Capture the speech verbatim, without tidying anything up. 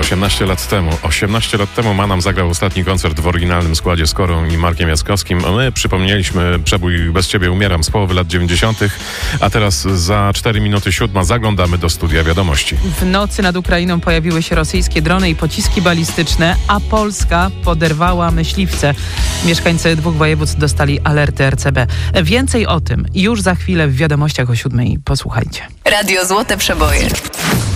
osiemnaście lat temu. osiemnaście lat temu Manam zagrał ostatni koncert w oryginalnym składzie z Korą i Markiem Jackowskim. My przypomnieliśmy przebój Bez Ciebie umieram z połowy lat dziewięćdziesiątych. A teraz za cztery minuty siódma zaglądamy do studia wiadomości. W nocy nad Ukrainą pojawiły się rosyjskie drony i pociski balistyczne, a Polska poderwała myśliwce. Mieszkańcy dwóch województw dostali alerty R C B. Więcej o tym już za chwilę w wiadomościach o siódmej. Posłuchajcie. Radio Złote Przeboje.